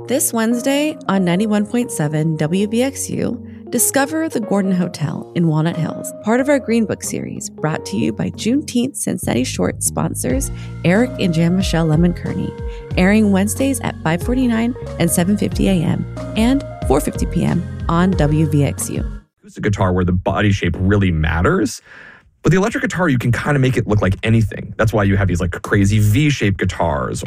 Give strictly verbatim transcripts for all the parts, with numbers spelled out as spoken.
This Wednesday on ninety-one point seven W B X U, discover the Gordon Hotel in Walnut Hills, part of our Green Book series, brought to you by Juneteenth Cincinnati Short sponsors Eric and Jean-Michel Lemon-Kearney, airing Wednesdays at five forty-nine and seven fifty a.m. and four fifty p.m. on W B X U. Acoustic guitar where the body shape really matters. But the electric guitar, you can kind of make it look like anything. That's why you have these like crazy V-shaped guitars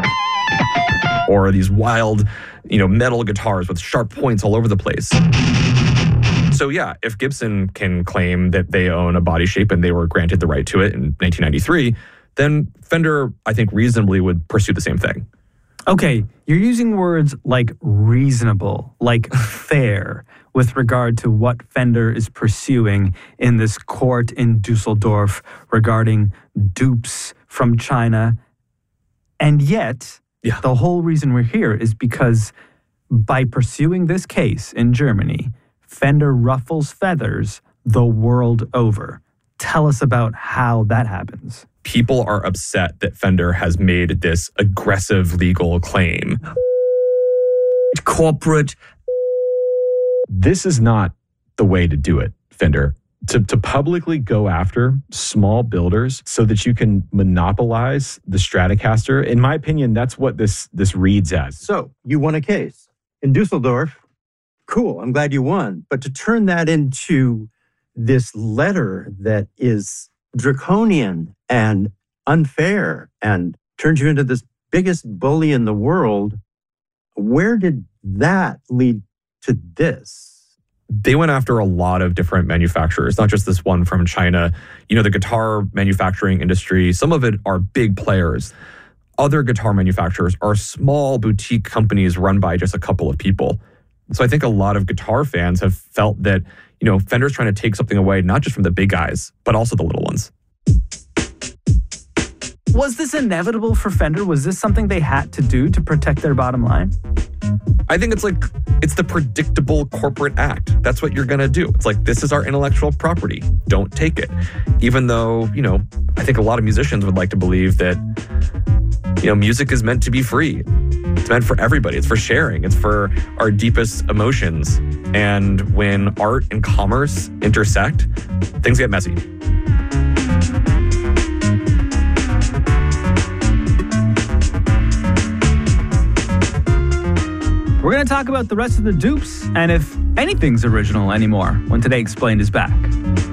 or these wild, you know, metal guitars with sharp points all over the place. So yeah, if Gibson can claim that they own a body shape and they were granted the right to it in nineteen ninety-three, then Fender, I think, reasonably would pursue the same thing. Okay, you're using words like reasonable, like fair, with regard to what Fender is pursuing in this court in Dusseldorf regarding dupes from China. And yet, yeah. the whole reason we're here is because by pursuing this case in Germany, Fender ruffles feathers the world over. Tell us about how that happens. People are upset that Fender has made this aggressive legal claim. Corporate. This is not the way to do it, Fender. To, to publicly go after small builders so that you can monopolize the Stratocaster, in my opinion, that's what this, this reads as. So, you won a case in Dusseldorf. Cool, I'm glad you won. But to turn that into this letter that is draconian and unfair and turns you into this biggest bully in the world, where did that lead to this? They went after a lot of different manufacturers, not just this one from China. You know, the guitar manufacturing industry, some of it are big players. Other guitar manufacturers are small boutique companies run by just a couple of people. So I think a lot of guitar fans have felt that, you know, Fender's trying to take something away, not just from the big guys, but also the little ones. Was this inevitable for Fender? Was this something they had to do to protect their bottom line? I think it's like, it's the predictable corporate act. That's what you're going to do. It's like, this is our intellectual property. Don't take it. Even though, you know, I think a lot of musicians would like to believe that, you know, music is meant to be free. It's meant for everybody. It's for sharing. It's for our deepest emotions. And when art and commerce intersect, things get messy. We're going to talk about the rest of the dupes and if anything's original anymore when Today Explained is back.